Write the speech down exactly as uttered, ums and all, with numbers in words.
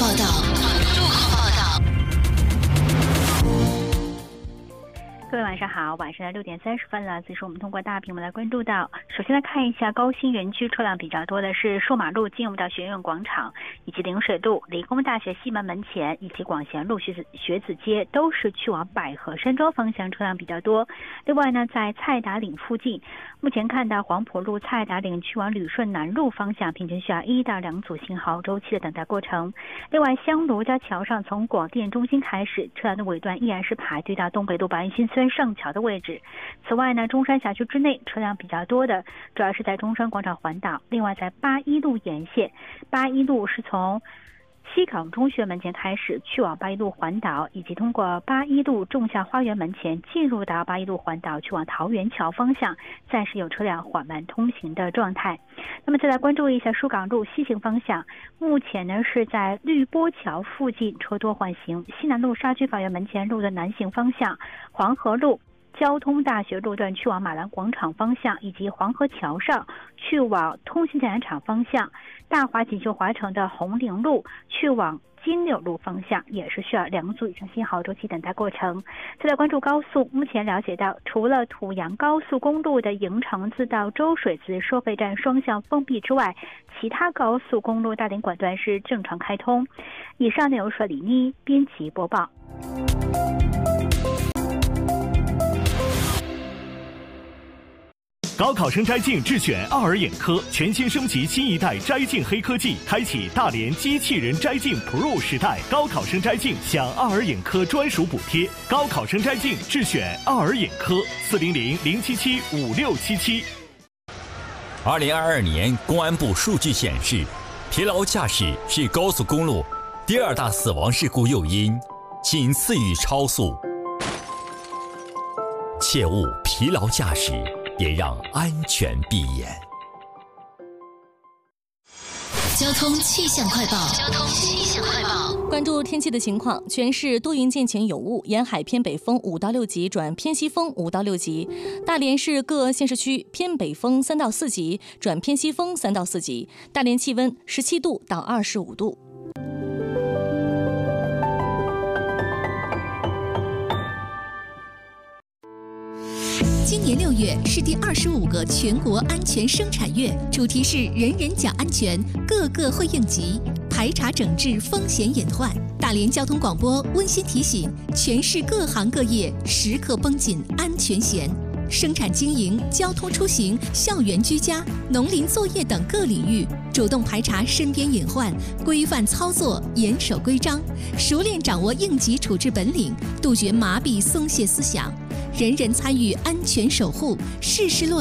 报道。路况报道。 各位晚上好，晚上的六点三十分了，此时我们通过大屏幕来关注到，首先来看一下高新园区车辆比较多的是数马路进入到学院广场，以及陵水路、理工大学西门门前，以及广贤路、学子学子街，都是去往百合山庄方向车辆比较多。另外呢，在蔡达岭附近，目前看到黄埔路、蔡达岭去往旅顺南路方向，平均需要一到两组信号周期的等待过程。另外，香炉交桥上从广电中心开始，车辆的尾段依然是排队到东北路白云新村上桥的位置。此外呢，中山辖区之内车辆比较多的，主要是在中山广场环岛。另外，在八一路沿线，八一路是从西港中学门前开始去往八一路环岛，以及通过八一路仲夏花园门前进入到八一路环岛去往桃园桥方向，暂时有车辆缓慢通行的状态。那么再来关注一下疏港路西行方向，目前呢是在绿波桥附近车多缓行，西南路沙区法院门前路的南行方向，黄河路交通大学路段去往马兰广场方向，以及黄河桥上去往通信建材厂方向，大华锦绣华城的红岭路去往金柳路方向也是需要两组以上信号周期等待过程。再来关注高速，目前了解到，除了土阳高速公路的营城自到周水子收费站双向封闭之外，其他高速公路大连管段是正常开通。以上内容是李妮编辑播报。 高考生摘镜智选奥尔眼科，全新升级新一代摘镜黑科技，开启大连机器人摘镜 Pro 时代。高考生摘镜享奥尔眼科专属补贴，高考生摘镜智选奥尔眼科，四零零零七七五六七七。 二零二二年公安部数据显示，疲劳驾驶是高速公路第二大死亡事故诱因，仅次于超速。切勿疲劳驾驶，也让安全闭眼。 交通气象快报。交通气象快报。 关注天气的情况，全市多云见晴有雾，沿海偏北风五到六级转偏西风五到六级。大连市各县市区偏北风三到四级转偏西风三到四级。大连气温十七度到二十五度。 今年六月是第二十五个全国安全生产月，主题是人人讲安全，个个会应急，排查整治风险隐患。大连交通广播温馨提醒，全市各行各业时刻绷紧安全弦，生产经营、交通出行、校园居家、农林作业等各领域，主动排查身边隐患，规范操作，严守规章，熟练掌握应急处置本领，杜绝麻痹松懈思想。人人参与安全守护，事事落